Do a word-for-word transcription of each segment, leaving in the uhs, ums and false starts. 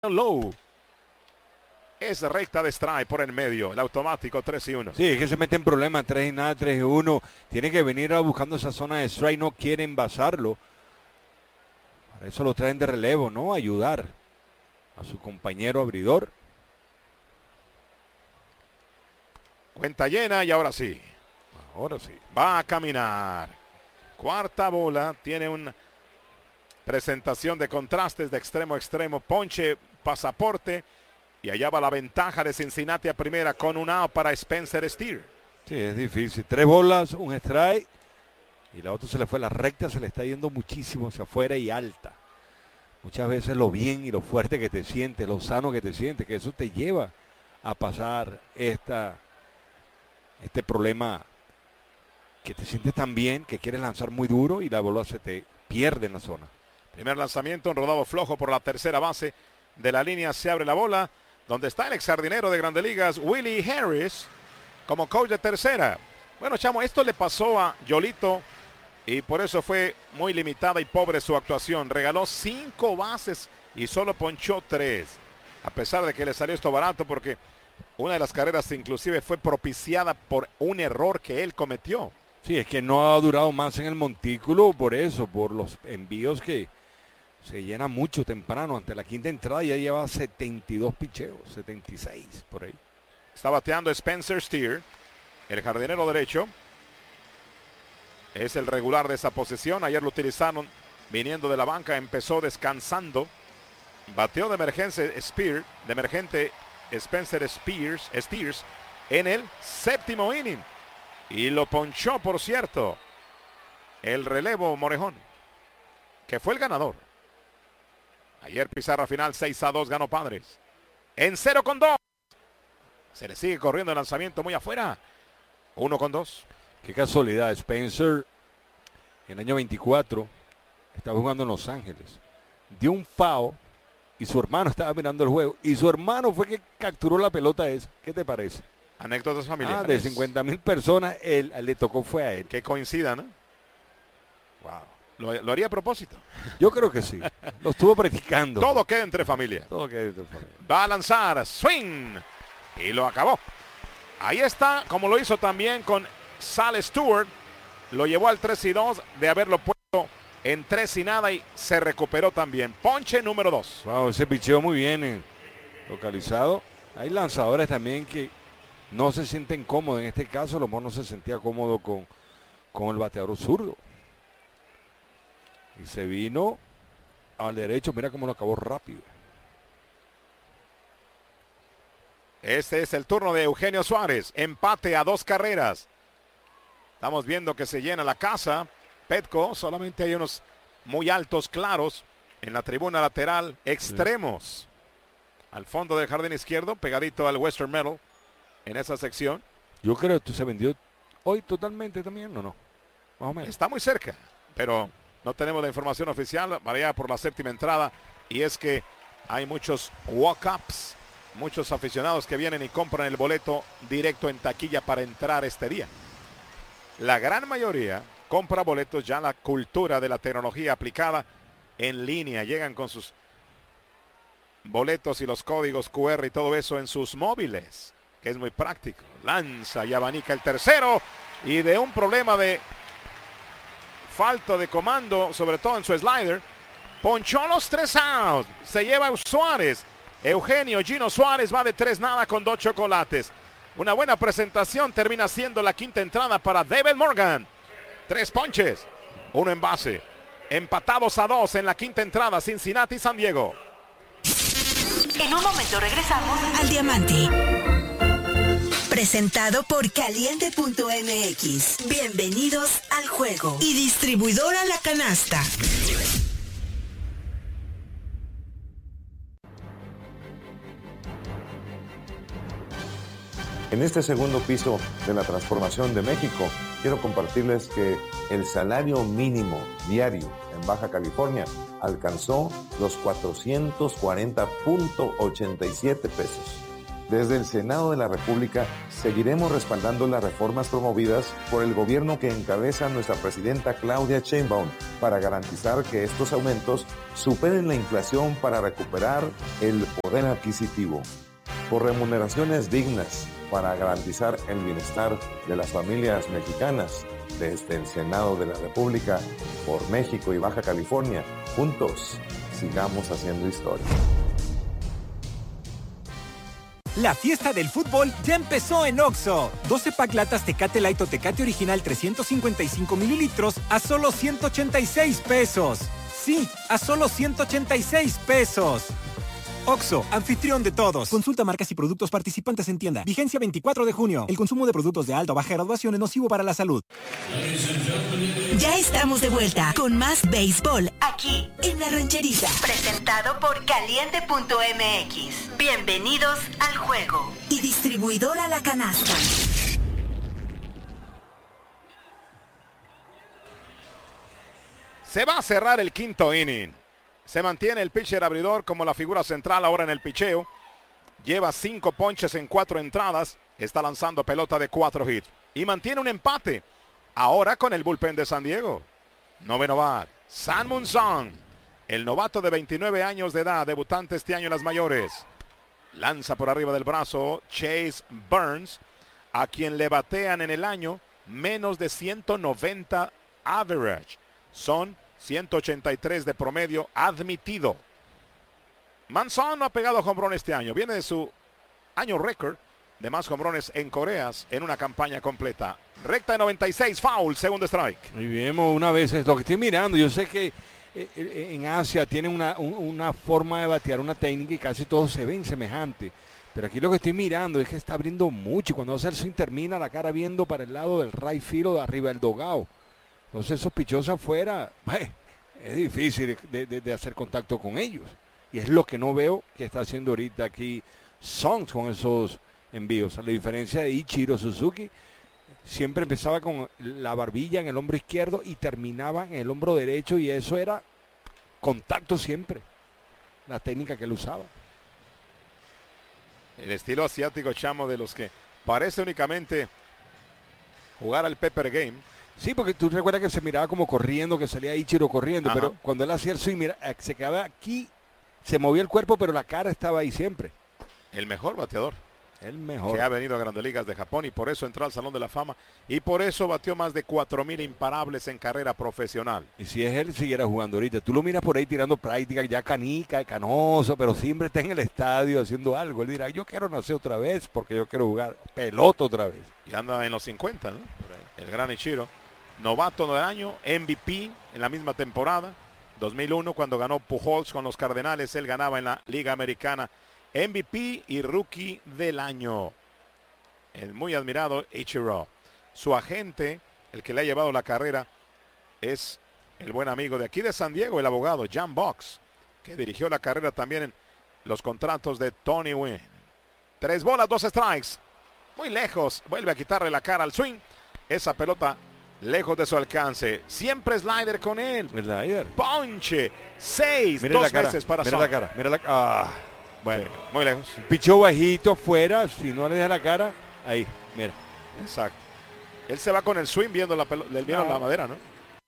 Low. Es recta de strike por el medio, el automático tres y uno. Sí, es que se mete en problemas, tres y nada, tres y uno. Tiene que venir buscando esa zona de strike, no quieren basarlo. Para eso lo traen de relevo, ¿no? Ayudar a su compañero abridor. Cuenta llena y ahora sí. Ahora sí. Va a caminar. Cuarta bola, tiene una presentación de contrastes de extremo a extremo, ponche, pasaporte. Y allá va la ventaja de Cincinnati a primera con un out para Spencer Steer. Sí, es difícil. Tres bolas, un strike. Y la otra se le fue la recta, se le está yendo muchísimo hacia afuera y alta. Muchas veces lo bien y lo fuerte que te sientes, lo sano que te sientes, que eso te lleva a pasar esta, este problema que te sientes tan bien, que quieres lanzar muy duro y la bola se te pierde en la zona. Primer lanzamiento, un rodado flojo por la tercera base de la línea, se abre la bola. Donde está el ex jardinero de Grandes Ligas, Willie Harris, como coach de tercera. Bueno, chamo, esto le pasó a Yolito y por eso fue muy limitada y pobre su actuación. Regaló cinco bases y solo ponchó tres. A pesar de que le salió esto barato porque una de las carreras inclusive fue propiciada por un error que él cometió. Sí, es que no ha durado más en el montículo por eso, por los envíos que se llena mucho temprano. Ante la quinta entrada ya lleva setenta y dos picheos, setenta y seis por ahí. Está bateando Spencer Steer, el jardinero derecho. Es el regular de esa posición. Ayer lo utilizaron viniendo de la banca, empezó descansando. Bateó de emergencia Spear, de emergente Spencer Spears, Steers en el séptimo inning. Y lo ponchó, por cierto, el relevo Morejón, que fue el ganador. Ayer pizarra final seis a dos ganó Padres. En cero con dos. Se le sigue corriendo el lanzamiento muy afuera. uno con dos. Qué casualidad. Spencer en el año veinticuatro estaba jugando en Los Ángeles. Dio un foul y su hermano estaba mirando el juego. Y su hermano fue que capturó la pelota esa. ¿Qué te parece? Anécdotas familiares. Ah, de cincuenta mil personas, él, le tocó fue a él. Que coincidan, ¿no? Wow. Lo, lo haría a propósito. Yo creo que sí. Lo estuvo practicando. Todo queda entre familia. Todo queda entre familia. Va a lanzar. Swing. Y lo acabó. Ahí está, como lo hizo también con Sal Stewart. Lo llevó al tres y dos de haberlo puesto en tres y nada y se recuperó también. Ponche número dos. Wow, ese picheo muy bien eh, localizado. Hay lanzadores también que no se sienten cómodos. En este caso, lo mejor no se sentía cómodo con, con el bateador zurdo. Y se vino al derecho. Mira cómo lo acabó rápido. Este es el turno de Eugenio Suárez. Empate a dos carreras. Estamos viendo que se llena la casa. Petco, solamente hay unos muy altos claros en la tribuna lateral. Extremos. Sí. Al fondo del jardín izquierdo, pegadito al Western Metal. En esa sección. Yo creo que se vendió hoy totalmente también, ¿o no? Más o menos. Está muy cerca, pero no tenemos la información oficial para allá por la séptima entrada. Y es que hay muchos walk-ups, muchos aficionados que vienen y compran el boleto directo en taquilla para entrar este día. La gran mayoría compra boletos ya, la cultura de la tecnología aplicada en línea. Llegan con sus boletos y los códigos cu erre y todo eso en sus móviles, que es muy práctico. Lanza y abanica el tercero y de un problema de falta de comando, sobre todo en su slider, ponchó los tres outs. Se lleva Suárez. Eugenio Gino Suárez va de tres nada con dos chocolates. Una buena presentación, termina siendo la quinta entrada para David Morgan. Tres ponches, uno en base. Empatados a dos en la quinta entrada, Cincinnati y San Diego. En un momento regresamos al Diamante. Presentado por Caliente punto eme equis. Bienvenidos al juego. Y distribuidora La Canasta. En este segundo piso de la transformación de México, quiero compartirles que el salario mínimo diario en Baja California alcanzó los cuatrocientos cuarenta punto ochenta y siete pesos. Desde el Senado de la República seguiremos respaldando las reformas promovidas por el gobierno que encabeza nuestra presidenta Claudia Sheinbaum para garantizar que estos aumentos superen la inflación para recuperar el poder adquisitivo. Por remuneraciones dignas para garantizar el bienestar de las familias mexicanas. Desde el Senado de la República, por México y Baja California, juntos sigamos haciendo historia. La fiesta del fútbol ya empezó en Oxxo. doce pack latas Tecate Light o Tecate Original trescientos cincuenta y cinco mililitros a solo ciento ochenta y seis pesos. Sí, a solo ciento ochenta y seis pesos. Oxxo, anfitrión de todos. Consulta marcas y productos participantes en tienda. Vigencia veinticuatro de junio. El consumo de productos de alta o baja graduación es nocivo para la salud. Ya estamos de vuelta con más béisbol aquí en La Rancherita. Presentado por Caliente punto M X. Bienvenidos al juego. Y distribuidora La Canasta. Se va a cerrar el quinto inning. Se mantiene el pitcher abridor como la figura central ahora en el picheo. Lleva cinco ponches en cuatro entradas. Está lanzando pelota de cuatro hits. Y mantiene un empate. Ahora con el bullpen de San Diego. Noveno bat, San Munson. El novato de veintinueve años de edad, debutante este año en las mayores. Lanza por arriba del brazo Chase Burns, a quien le batean en el año menos de ciento noventa average. Son ciento ochenta y tres de promedio admitido. Manson no ha pegado jonrón este año. Viene de su año récord de más jonrones en Coreas en una campaña completa. Recta de noventa y seis, foul, segundo strike. Muy bien, una vez es lo que estoy mirando. Yo sé que eh, en Asia tienen una, un, una forma de batear, una técnica y casi todos se ven semejantes. Pero aquí lo que estoy mirando es que está abriendo mucho. Cuando hace el swing termina la cara viendo para el lado del right field o de arriba del dogao. Entonces esos pichos afuera, bueno, es difícil de, de, de hacer contacto con ellos. Y es lo que no veo que está haciendo ahorita aquí Songs con esos envíos. A la diferencia de Ichiro Suzuki, siempre empezaba con la barbilla en el hombro izquierdo y terminaba en el hombro derecho y eso era contacto siempre. La técnica que él usaba. El estilo asiático, chamo, de los que parece únicamente jugar al Pepper Game. Sí, porque tú recuerdas que se miraba como corriendo, que salía Ichiro corriendo, Ajá. Pero cuando él hacía el swing, mira, se quedaba aquí, se movía el cuerpo, pero la cara estaba ahí siempre. El mejor bateador. El mejor. Que ha venido a Grandes Ligas de Japón y por eso entró al Salón de la Fama y por eso batió más de cuatro mil imparables en carrera profesional. Y si es él, siguiera jugando ahorita. Tú lo miras por ahí tirando práctica, ya canica, canoso, pero siempre está en el estadio haciendo algo. Él dirá, yo quiero nacer otra vez porque yo quiero jugar pelota otra vez. Y anda en los cincuenta, ¿no? El gran Ichiro. Novato del año, M V P en la misma temporada. dos mil uno cuando ganó Pujols con los Cardenales, él ganaba en la Liga Americana. M V P y Rookie del año. El muy admirado Ichiro. Su agente, el que le ha llevado la carrera, es el buen amigo de aquí de San Diego, el abogado Jan Box, que dirigió la carrera también en los contratos de Tony Gwynn. Tres bolas, dos strikes. Muy lejos. Vuelve a quitarle la cara al swing. Esa pelota lejos de su alcance. Siempre slider con él. Slider. Ponche. Seis. Mira dos la cara, veces para mira Son. la cara. Mira la cara. Ah. Bueno, sí. Muy lejos. Pichó bajito afuera, si no le deja la cara, ahí, mira. Exacto. Él se va con el swing viendo la, viendo no. la madera, ¿no?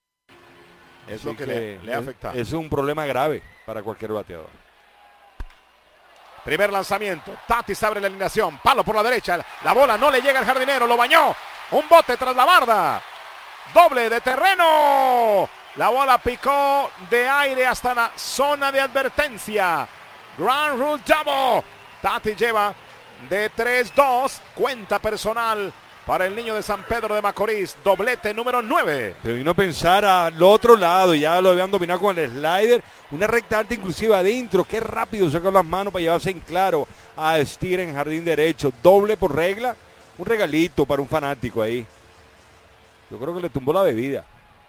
Es Así lo que, que le, le ha afectado. Es un problema grave para cualquier bateador. Primer lanzamiento. Tatis abre la alineación. Palo por la derecha. La bola no le llega al jardinero. Lo bañó. Un bote tras la barda. Doble de terreno. La bola picó de aire hasta la zona de advertencia. Grand Rule double. Tatis lleva de tres dos. Cuenta personal para el niño de San Pedro de Macorís. Doblete número nueve. Pero vino a pensar al otro lado. Ya lo habían dominado con el slider. Una recta alta inclusive adentro. Qué rápido sacó las manos para llevarse en claro a Steer en jardín derecho. Doble por regla. Un regalito para un fanático ahí. Yo creo que le tumbó la bebida.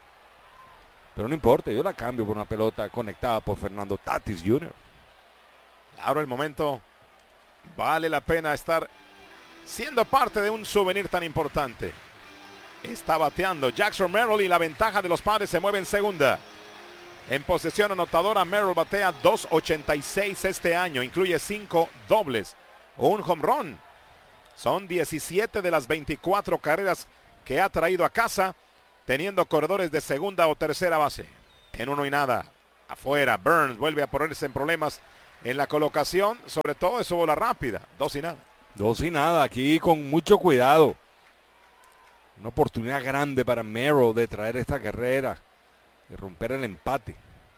Pero no importa. Yo la cambio por una pelota conectada por Fernando Tatis junior Ahora el momento, vale la pena estar siendo parte de un souvenir tan importante. Está bateando Jackson Merrill y la ventaja de los Padres se mueve en segunda. En posesión anotadora, Merrill batea dos ochenta y seis este año, incluye cinco dobles. un home run. Son diecisiete de las veinticuatro carreras que ha traído a casa, teniendo corredores de segunda o tercera base. En uno y nada, afuera, Burns vuelve a ponerse en problemas en la colocación, sobre todo de su bola rápida. Dos y nada. Dos y nada, aquí con mucho cuidado. Una oportunidad grande para Merrill de traer esta carrera, de romper el empate.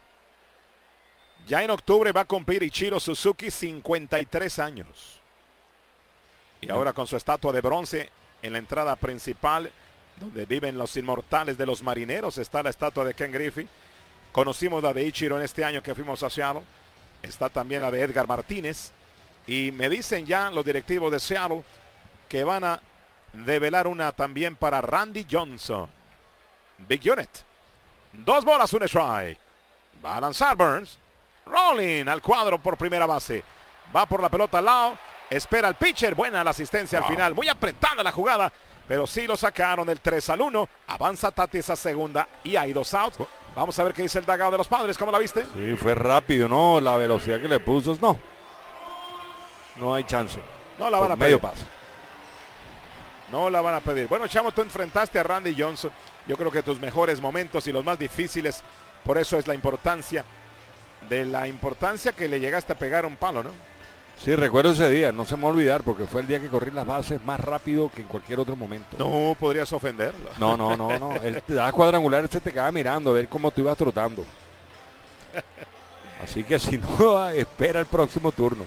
Ya en octubre va a cumplir Ichiro Suzuki cincuenta y tres años. Y ahora con su estatua de bronce en la entrada principal, donde viven los inmortales de los marineros, está la estatua de Ken Griffey. Conocimos la de Ichiro en este año que fuimos a Seattle. Está también la de Edgar Martínez. Y me dicen ya los directivos de Seattle que van a develar una también para Randy Johnson. Big Unit. Dos bolas, un strike. Va a lanzar Burns. Rolling al cuadro por primera base. Va por la pelota al lado. Espera el pitcher. Buena la asistencia wow. al final. Muy apretada la jugada. Pero sí lo sacaron del tres al uno. Avanza Tatis a segunda y hay dos outs. Vamos a ver qué dice el dugout de los Padres. ¿Cómo la viste? Sí, fue rápido, ¿no? La velocidad que le puso, no. No hay chance. No la van a medio pedir. paso. No la van a pedir. Bueno, Chamo, tú enfrentaste a Randy Johnson. Yo creo que tus mejores momentos y los más difíciles. Por eso es la importancia de la importancia que le llegaste a pegar un palo, ¿no? Sí, recuerdo ese día, no se me va a olvidar, porque fue el día que corrí las bases más rápido que en cualquier otro momento. No podrías ofenderlo. No, no, no, no. El da cuadrangular se te quedaba mirando a ver cómo tú ibas trotando. Así que si no, espera el próximo turno.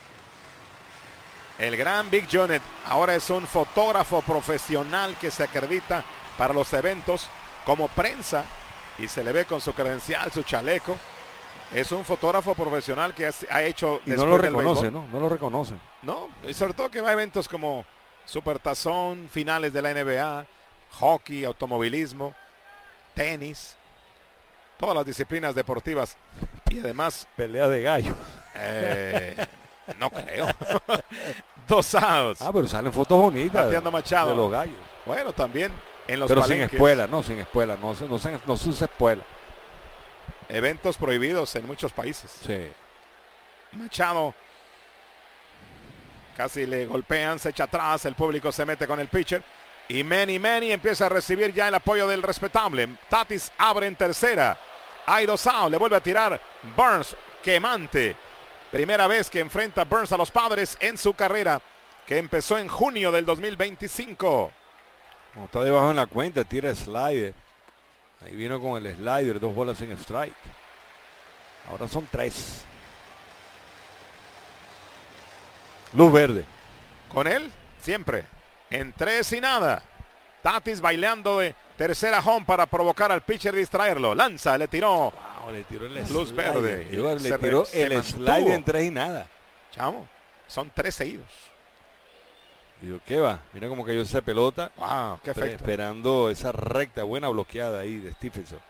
El gran Big Jonet ahora es un fotógrafo profesional que se acredita para los eventos como prensa y se le ve con su credencial, su chaleco. Es un fotógrafo profesional que ha hecho... Y no lo reconoce, ¿no? No lo reconoce. No, y sobre todo que va a eventos como Supertazón, finales de la N B A, hockey, automovilismo, tenis, todas las disciplinas deportivas. Y además... Pelea de gallo. Eh, no creo. Dos outs. Ah, pero salen fotos bonitas Bateando Machado. De los gallos. Bueno, también en los Pero palenques. sin espuela, no, sin espuela. No, no, no, no se usa espuela. Eventos prohibidos en muchos países. Sí. Machado casi le golpean, se echa atrás, el público se mete con el pitcher y Manny Manny empieza a recibir ya el apoyo del respetable. Tatis abre en tercera. Hay dos outs, le vuelve a tirar Burns, quemante. Primera vez que enfrenta Burns a los Padres en su carrera, que empezó en junio del dos mil veinticinco. Como está debajo en la cuenta, tira slider. Ahí vino con el slider, dos bolas en strike. Ahora son tres. Luz verde. Con él, siempre. En tres y nada. Tatis bailando de tercera home para provocar al pitcher y distraerlo. Lanza, le tiró. Wow, le tiró el luz slider. verde. Yo, le Se tiró re, el slider en tres y nada. Chamo, son tres seguidos. Digo, ¿qué va? Mira cómo cayó esa pelota. Wow, qué efecto. Esperando esa recta buena bloqueada ahí de Stephenson.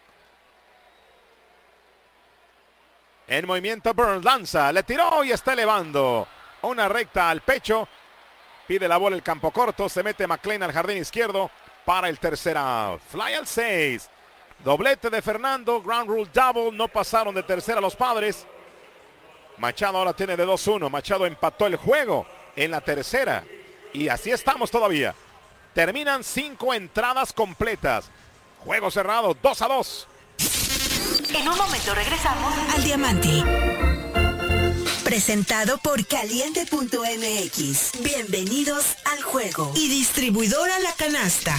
En movimiento Burns, lanza, le tiró y está elevando. Una recta al pecho. Pide la bola el campo corto. Se mete McLean al jardín izquierdo para el tercer out. Fly al seis. Doblete de Fernando. Ground rule double. No pasaron de tercera los Padres. Machado ahora tiene de dos uno. Machado empató el juego en la tercera. Y así estamos todavía. Terminan cinco entradas completas. Juego cerrado, dos a dos. En un momento regresamos al Diamante. Presentado por Caliente punto M X. Bienvenidos al juego. Y distribuidora La Canasta.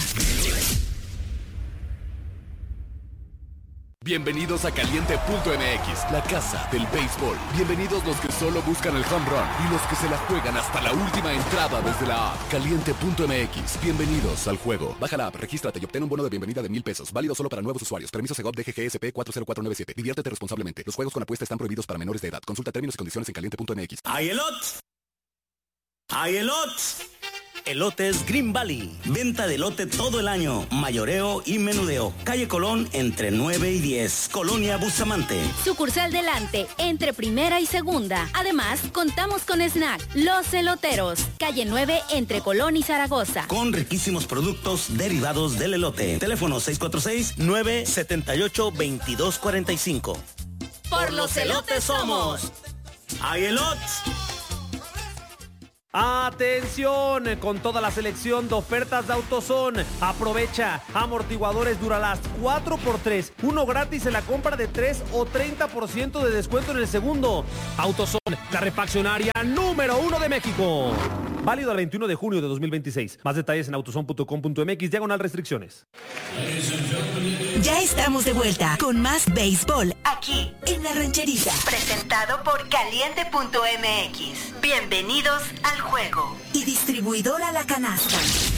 Bienvenidos a Caliente punto M X, la casa del béisbol. Bienvenidos los que solo buscan el home run y los que se la juegan hasta la última entrada desde la app. Caliente punto M X, bienvenidos al juego. Baja la app, regístrate y obtén un bono de bienvenida de mil pesos. Válido solo para nuevos usuarios. Permiso Segov D G G S P cuatro cero cuatro nueve siete. Diviértete responsablemente. Los juegos con apuesta están prohibidos para menores de edad. Consulta términos y condiciones en Caliente punto M X. ¡Hay elot! ¡Hay elot! Elotes Green Valley. Venta de elote todo el año. Mayoreo y menudeo. Calle Colón entre nueve y diez. Colonia Bustamante. Sucursal Delante, entre primera y segunda. Además, contamos con snack. Los Eloteros. Calle nueve, entre Colón y Zaragoza. Con riquísimos productos derivados del elote. Teléfono seis cuatro seis, nueve siete ocho, dos dos cuatro cinco. Por los elotes somos. ¡Hay elot! ¡Atención! Con toda la selección de ofertas de AutoZone. Aprovecha. Amortiguadores Duralast cuatro por tres. Uno gratis en la compra de tres o treinta por ciento de descuento en el segundo. AutoZone, la refaccionaria número uno de México. Válido al veintiuno de junio de dos mil veintiséis. Más detalles en autozone punto com punto m x, diagonal restricciones. Ya estamos de vuelta con más béisbol aquí en La Rancherita. Presentado por caliente punto m x. Bienvenidos al juego. Y distribuidora La Canasta.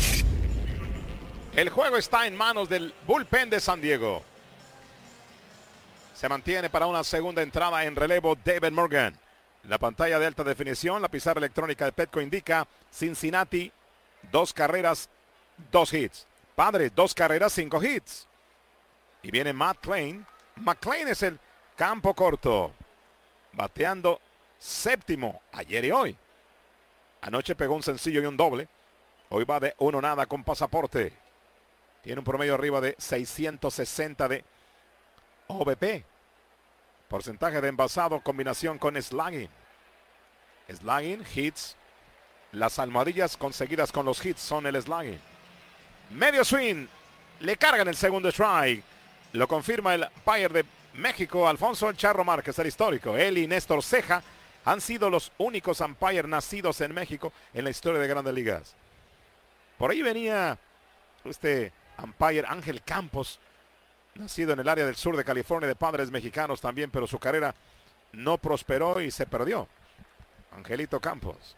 El juego está en manos del bullpen de San Diego. Se mantiene para una segunda entrada en relevo David Morgan. La pantalla de alta definición, la pizarra electrónica de Petco indica Cincinnati, dos carreras, dos hits. Padres, dos carreras, cinco hits. Y viene Matt Klein. McClain es el campo corto. Bateando séptimo ayer y hoy. Anoche pegó un sencillo y un doble. Hoy va de uno nada con pasaporte. Tiene un promedio arriba de seiscientos sesenta de O B P. Porcentaje de envasado, combinación con slugging. Slugging, hits. Las almohadillas conseguidas con los hits son el slugging. Medio swing. Le cargan el segundo strike. Lo confirma el umpire de México, Alfonso El Charro Márquez, el histórico. Él y Néstor Ceja han sido los únicos umpires nacidos en México en la historia de Grandes Ligas. Por ahí venía este umpire Ángel Campos, nacido en el área del sur de California, de padres mexicanos también, pero su carrera no prosperó y se perdió. Angelito Campos.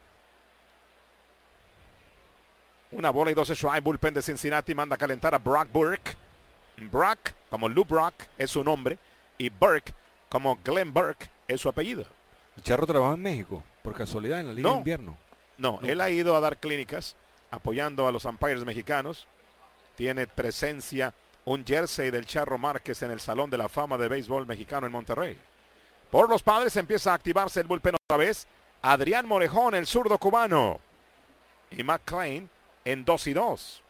Una bola y dos strikes. Bullpen de Cincinnati manda a calentar a Brock Burke. Brock, como Lou Brock, es su nombre. Y Burke, como Glenn Burke, es su apellido. ¿El Charro trabaja en México, por casualidad, en la Liga No. de Invierno? No, No, él ha ido a dar clínicas apoyando a los umpires mexicanos. Tiene presencia un jersey del Charro Márquez en el Salón de la Fama de Béisbol Mexicano en Monterrey. Por los Padres empieza a activarse el bullpen otra vez. Adrián Morejón, el zurdo cubano. Y McClain en dos y dos.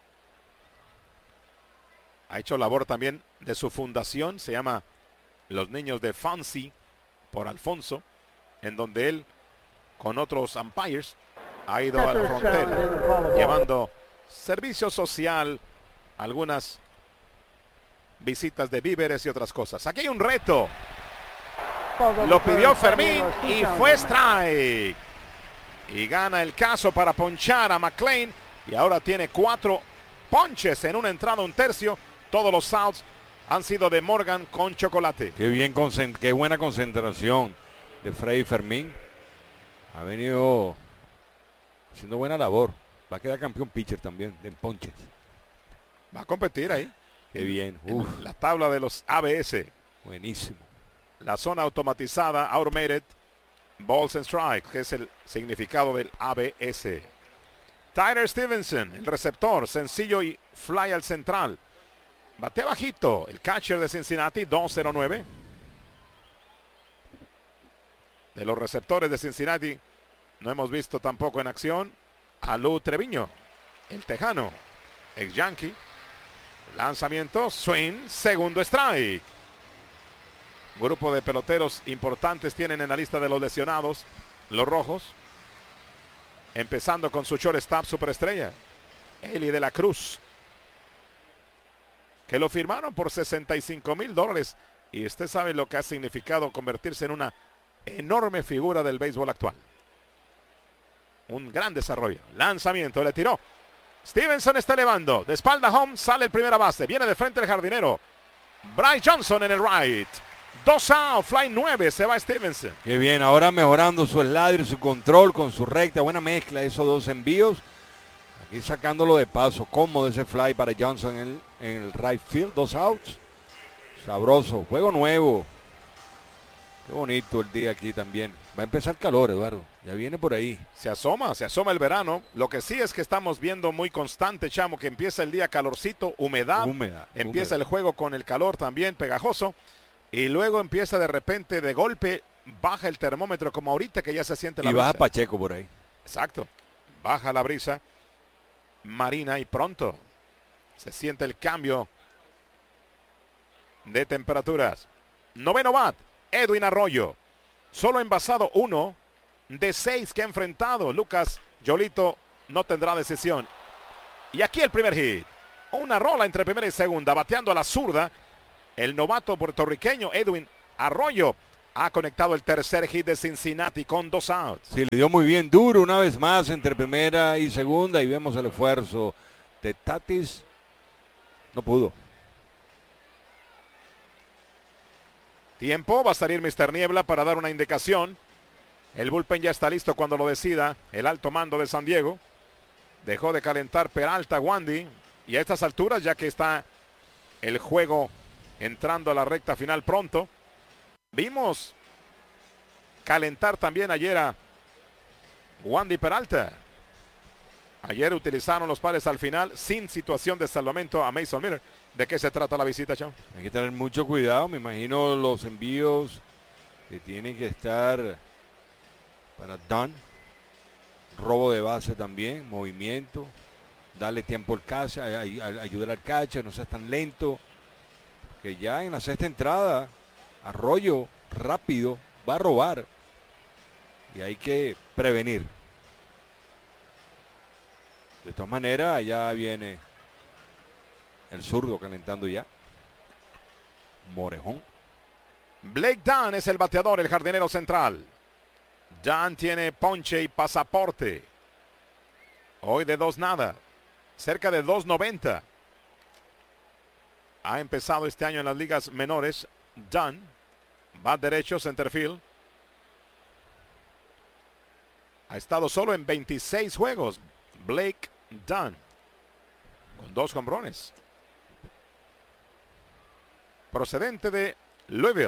Ha hecho labor también de su fundación. Se llama Los Niños de Fancy por Alfonso, en donde él con otros umpires ha ido a la frontera llevando servicio social, algunas visitas de víveres y otras cosas. Aquí hay un reto. Lo pidió Fermín y fue strike. Y gana el caso para ponchar a McClain. Y ahora tiene cuatro ponches en una entrada, un tercio. Todos los outs han sido de Morgan con chocolate. Qué bien, qué buena concentración de Freddy Fermín. Ha venido haciendo buena labor. Va a quedar campeón pitcher también de ponches. Va a competir ahí. Qué bien. Uf. La tabla de los A B S. Buenísimo. La zona automatizada, automated balls and strikes, que es el significado del A B S. Tyler Stevenson, el receptor, sencillo y fly al central. Bate bajito, el catcher de Cincinnati, dos cero nueve. De los receptores de Cincinnati, no hemos visto tampoco en acción a Lou Treviño, el tejano, ex Yankee. Lanzamiento, swing, segundo strike. Grupo de peloteros importantes tienen en la lista de los lesionados los rojos. Empezando con su shortstop superestrella, Eli de la Cruz, que lo firmaron por sesenta y cinco mil dólares. Y usted sabe lo que ha significado convertirse en una enorme figura del béisbol actual. Un gran desarrollo. Lanzamiento, le tiró. Stevenson está elevando. De espalda home, sale el primera base. Viene de frente el jardinero. Bryce Johnson en el right. Dos out, fly nueve, se va Stevenson. Qué bien, ahora mejorando su slider, su control con su recta. Buena mezcla de esos dos envíos. Aquí sacándolo de paso. Cómodo ese fly para Johnson en el, en el right field. Dos outs. Sabroso. Juego nuevo. Qué bonito el día aquí también. Va a empezar calor, Eduardo. Ya viene por ahí. Se asoma, se asoma el verano. Lo que sí es que estamos viendo muy constante, Chamo, que empieza el día calorcito, humedad. Húmeda. Empieza húmeda. el juego con el calor también, pegajoso. Y luego empieza de repente, de golpe, baja el termómetro como ahorita que ya se siente la y brisa. baja Pacheco por ahí. Exacto. Baja la brisa marina y pronto se siente el cambio de temperaturas. Noveno bat, Edwin Arroyo. Solo envasado uno de seis que ha enfrentado. Lucas Yolito no tendrá decisión. Y aquí el primer hit. Una rola entre primera y segunda, bateando a la zurda. El novato puertorriqueño Edwin Arroyo ha conectado el tercer hit de Cincinnati con dos outs. Sí, le dio muy bien duro una vez más entre primera y segunda y vemos el esfuerzo de Tatis. No pudo. Tiempo, va a salir mister Niebla para dar una indicación. El bullpen ya está listo cuando lo decida el alto mando de San Diego. Dejó de calentar Peralta, Wandy. Y a estas alturas, ya que está el juego entrando a la recta final pronto, vimos calentar también ayer a Wandy Peralta. Ayer utilizaron los pares al final sin situación de salvamento a Mason Miller. ¿De qué se trata la visita, Chao? Hay que tener mucho cuidado. Me imagino los envíos que tienen que estar para Dunn. Robo de base también, movimiento. Darle tiempo al catcher, ay, ay, ayudar al catcher, no seas tan lento. Que ya en la sexta entrada, Arroyo rápido va a robar. Y hay que prevenir. De todas maneras, allá viene el zurdo calentando ya. Morejón. Blake Dunn es el bateador, el jardinero central. Dunn tiene ponche y pasaporte. Hoy de dos nada. Cerca de dos noventa. Ha empezado este año en las ligas menores. Dunn. Va derecho, centerfield. Ha estado solo en veintiséis juegos. Blake Dunn. Con dos hombrones. Procedente de Louisville.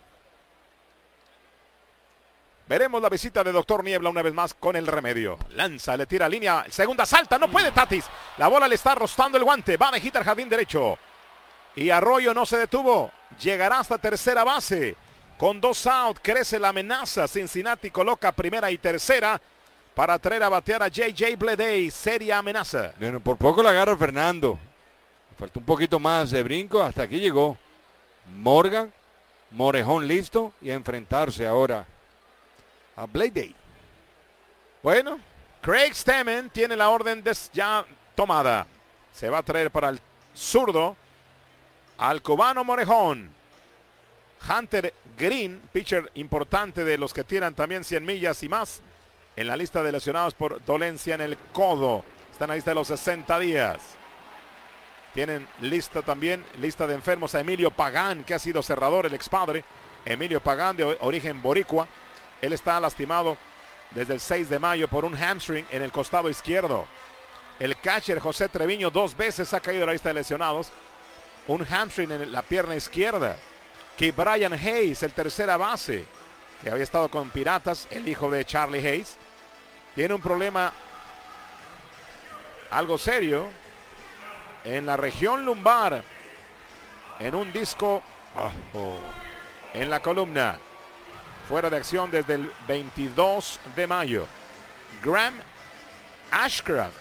Veremos la visita de doctor Niebla una vez más con el remedio. Lanza, le tira línea. Segunda salta, no puede Tatis. La bola le está rozando el guante. Va de hit al jardín derecho. Y Arroyo no se detuvo. Llegará hasta tercera base. Con dos out crece la amenaza. Cincinnati coloca primera y tercera para traer a batear a J J Bleday. Seria amenaza. Bueno, por poco la agarra Fernando. Falta un poquito más de brinco. Hasta aquí llegó. Morgan, Morejón listo y a enfrentarse ahora a Bleday. Bueno, Craig Stammen tiene la orden des ya tomada. Se va a traer para el zurdo al cubano Morejón. Hunter Green, pitcher importante de los que tiran también cien millas y más en la lista de lesionados por dolencia en el codo. Está en la lista de los sesenta días. Tienen lista también, lista de enfermos a Emilio Pagán, que ha sido cerrador, el expadre. Emilio Pagán, de origen boricua. Él está lastimado desde el seis de mayo por un hamstring en el costado izquierdo. El catcher José Treviño dos veces ha caído de la lista de lesionados. Un hamstring en la pierna izquierda. Que Brian Hayes, el tercera base, que había estado con Piratas, el hijo de Charlie Hayes, tiene un problema algo serio en la región lumbar, en un disco oh, en la columna. Fuera de acción desde el veintidós de mayo. Graham Ashcraft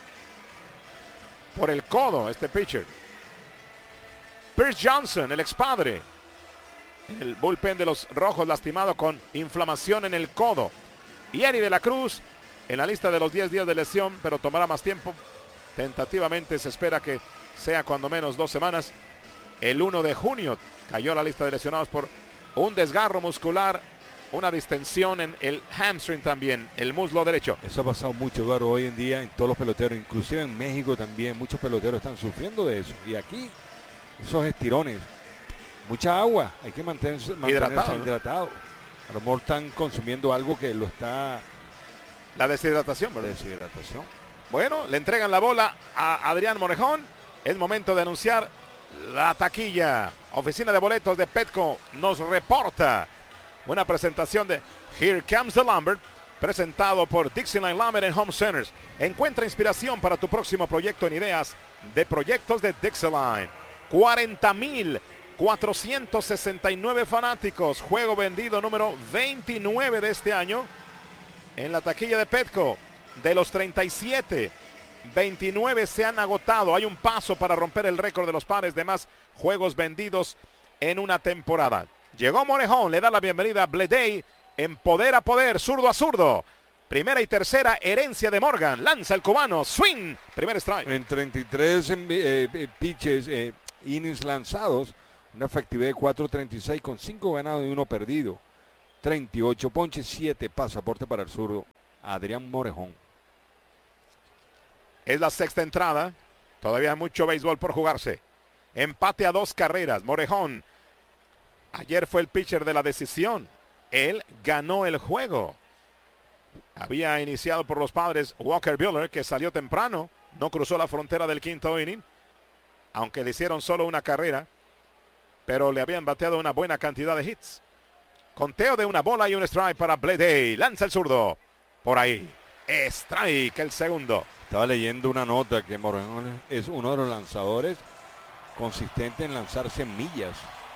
por el codo, este pitcher. Pierce Johnson, el expadre, el bullpen de los rojos, lastimado con inflamación en el codo. Y Eddie de la Cruz en la lista de los diez días de lesión, pero tomará más tiempo. Tentativamente se espera que sea cuando menos dos semanas. El uno de junio cayó a la lista de lesionados por un desgarro muscular, una distensión en el hamstring también, el muslo derecho. Eso ha pasado mucho, Eduardo, hoy en día en todos los peloteros, inclusive en México también. Muchos peloteros están sufriendo de eso. Y aquí, esos estirones, mucha agua, hay que mantenerse, mantenerse hidratado, hidratado. ¿no? A lo mejor están consumiendo algo que lo está... La deshidratación, ¿verdad? Deshidratación. Bueno, le entregan la bola a Adrián Morejón. Es momento de anunciar la taquilla. Oficina de boletos de Petco nos reporta una presentación de Here Comes the Lumber, presentado por Dixieline Lumber and Home Centers. Encuentra inspiración para tu próximo proyecto en ideas de proyectos de Dixieline. cuarenta mil cuatrocientos sesenta y nueve fanáticos. Juego vendido número veintinueve de este año en la taquilla de Petco. De los treinta y siete, veintinueve se han agotado. Hay un paso para romper el récord de los pares de más juegos vendidos en una temporada. Llegó Morejón, le da la bienvenida a Bleday en poder a poder, zurdo a zurdo. Primera y tercera, herencia de Morgan. Lanza el cubano, swing, primer strike. En treinta y tres en, eh, eh, pitches, eh, innings lanzados, una efectividad de cuatro treinta y seis con cinco ganados y uno perdido. treinta y ocho ponches, siete pasaporte para el zurdo Adrián Morejón. Es la sexta entrada. Todavía hay mucho béisbol por jugarse. Empate a dos carreras. Morejón. Ayer fue el pitcher de la decisión. Él ganó el juego. Había iniciado por los Padres Walker Buehler, que salió temprano. No cruzó la frontera del quinto inning. Aunque le hicieron solo una carrera. Pero le habían bateado una buena cantidad de hits. Conteo de una bola y un strike para Bleday. Lanza el zurdo. Por ahí. Strike el segundo. Estaba leyendo una nota que Morejón es uno de los lanzadores consistentes en lanzar cien millas.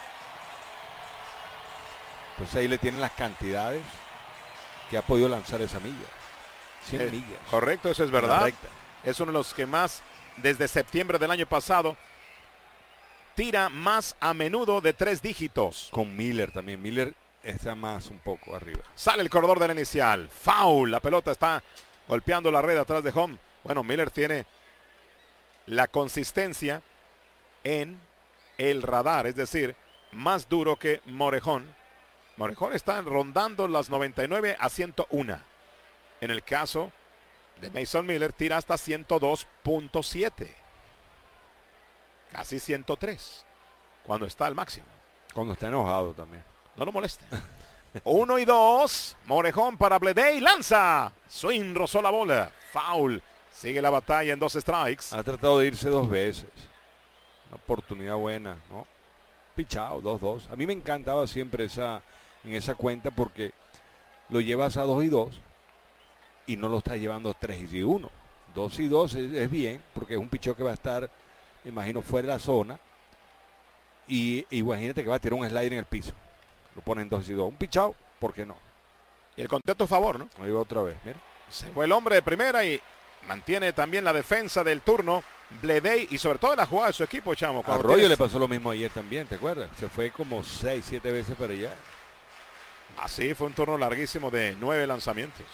Entonces ahí le tienen las cantidades que ha podido lanzar esa milla. cien eh, millas. Correcto, eso es verdad. Es uno de los que más, desde septiembre del año pasado, tira más a menudo de tres dígitos. Con Miller también. Miller está más un poco arriba. Sale el corredor del inicial. Foul. La pelota está golpeando la red atrás de home. Bueno, Miller tiene la consistencia en el radar, es decir, más duro que Morejón. Morejón está rondando las noventa y nueve a ciento uno. En el caso de Mason Miller, tira hasta ciento dos punto siete. Casi ciento tres. Cuando está al máximo. Cuando está enojado también. No lo moleste. Uno y dos. Morejón para Bleday. Lanza. Swing, rozó la bola. Foul. Sigue la batalla en dos strikes. Ha tratado de irse dos veces. Una oportunidad buena, ¿no? Pichado, dos dos. A mí me encantaba siempre esa, en esa cuenta porque lo llevas a dos y dos y no lo estás llevando tres y uno. dos y dos es, es bien porque es un picheo que va a estar, me imagino, fuera de la zona. Y, y imagínate que va a tirar un slide en el piso. Lo ponen dos y dos. Un pichado, ¿por qué no? Y el contento a favor, ¿no? Ahí va otra vez, mira. Se fue el hombre de primera y mantiene también la defensa del turno. Bleday y sobre todo la jugada de su equipo, Chamo. Arroyo tienes... le pasó lo mismo ayer también, ¿te acuerdas? Se fue como seis, siete veces para allá. Así fue un turno larguísimo de nueve lanzamientos.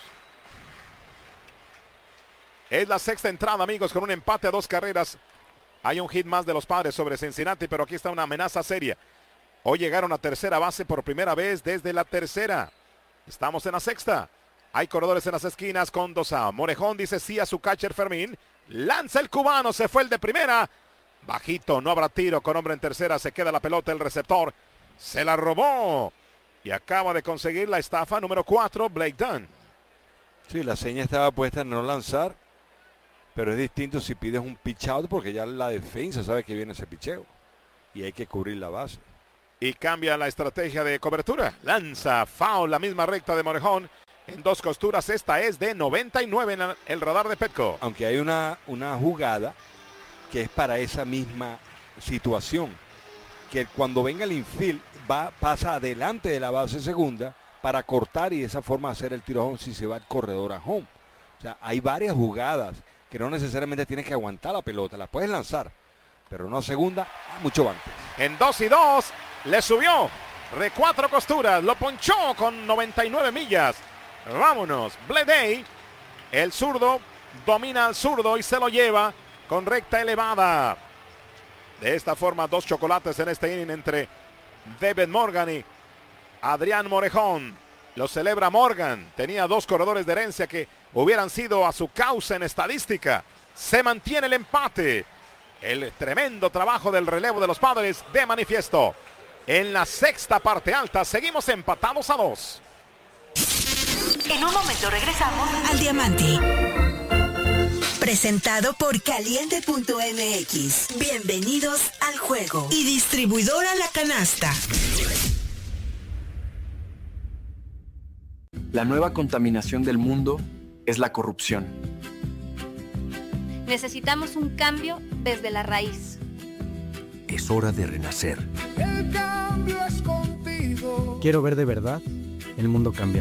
Es la sexta entrada, amigos, con un empate a dos carreras. Hay un hit más de los Padres sobre Cincinnati, pero aquí está una amenaza seria. Hoy llegaron a tercera base por primera vez desde la tercera. Estamos en la sexta. Hay corredores en las esquinas con dos out. Morejón dice sí a su catcher Fermín. Lanza el cubano, se fue el de primera. Bajito, no habrá tiro con hombre en tercera. Se queda la pelota, el receptor se la robó. Y acaba de conseguir la estafa número cuatro, Blake Dunn. Sí, la seña estaba puesta en no lanzar. Pero es distinto si pides un pitch out porque ya la defensa sabe que viene ese picheo. Y hay que cubrir la base. Y cambia la estrategia de cobertura. Lanza, foul, la misma recta de Morejón. En dos costuras, esta es de noventa y nueve en el radar de Petco. Aunque hay una, una jugada que es para esa misma situación. Que cuando venga el infield va, pasa adelante de la base segunda para cortar y de esa forma hacer el tiro a home si se va el corredor a home. O sea, hay varias jugadas que no necesariamente tienes que aguantar la pelota. La puedes lanzar, pero no segunda, mucho antes. En dos y dos, le subió. De cuatro costuras, lo ponchó con noventa y nueve millas. Vámonos, Bleday, el zurdo, domina al zurdo y se lo lleva con recta elevada. De esta forma, dos chocolates en este inning entre David Morgan y Adrián Morejón. Lo celebra Morgan, tenía dos corredores de herencia que hubieran sido a su causa en estadística. Se mantiene el empate. El tremendo trabajo del relevo de los Padres de manifiesto. En la sexta parte alta, seguimos empatados a dos. En un momento regresamos al Diamante. Presentado por Caliente punto M X. Bienvenidos al juego. Y distribuidora La Canasta. La nueva contaminación del mundo es la corrupción. Necesitamos un cambio desde la raíz. Es hora de renacer. El cambio es contigo. Quiero ver de verdad el mundo cambiar.